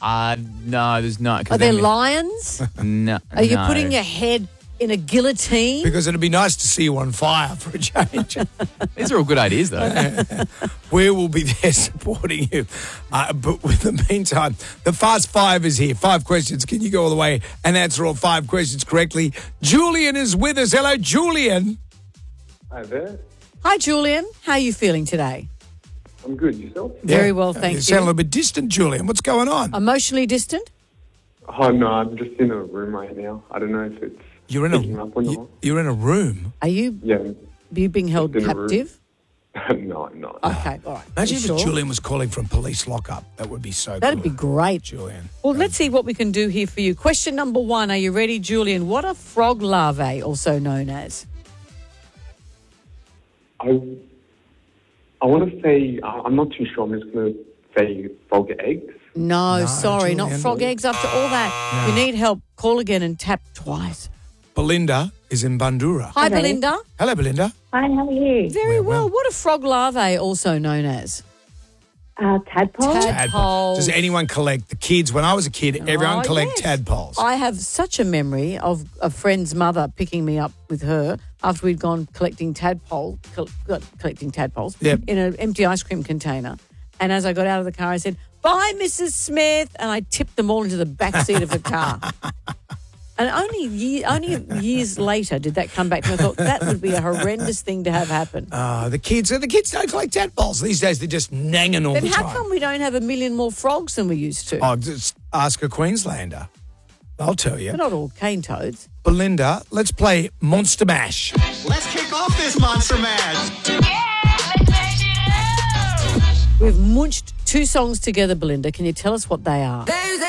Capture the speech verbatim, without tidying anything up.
Uh, no, there's not. 'cause Are there then- lions? No. Are you no. putting your head in a guillotine? Because it'd be nice to see you on fire for a change. These are all good ideas, though. We will be there supporting you. Uh, but in the meantime, the Fast Five is here. Five questions. Can you go all the way and answer all five questions correctly? Julian is with us. Hello, Julian. Hi there. Hi, Julian. How are you feeling today? I'm good. Yourself? Very well, thank you. you. sound a little bit distant, Julian. What's going on? Emotionally distant? Oh, no, I'm just in a room right now. I don't know if it's You're in picking a up or not. you- you're in a room. Are you, Yeah. are you being held in a room. captive? no, I'm not. Okay, all right. Imagine You if sure? Julian was calling from police lockup. That would be so That'd good. be great. Julian. Well, let's see what we can do here for you. Question number one. Are you ready, Julian? What are frog larvae also known as? I, I want to say, I- I'm not too sure. I'm just going to say frog eggs. No, No, sorry, not Julian. frog eggs. After all that, you need help. Call again and tap twice. Belinda is in Bandura. Hi, Hello. Belinda. Hello, Belinda. Hi, how are you? Very Well, well. What are frog larvae also known as? Uh, tadpole? Tad- Tadpole. Does Tadpoles. anyone collect the kids? When I was a kid, everyone Oh, collect yes. tadpoles. I have such a memory of a friend's mother picking me up with her after we'd gone collecting tadpole, col- got- collecting tadpoles Yep. in an empty ice cream container. And as I got out of the car, I said, "Bye, Missus Smith," and I tipped them all into the back seat of the car. And only ye- only years later did that come back to me. I thought that would be a horrendous thing to have happen. Uh, the kids, the kids don't collect tadpoles these days. They're just nanging all Then the how time. come we don't have a million more frogs than we used to? Oh, just ask a Queenslander. I'll tell you. They're not all cane toads. Belinda, let's play Monster Mash. Let's kick off this Monster Mash. We've munched two songs together, Belinda. Can you tell us what they are?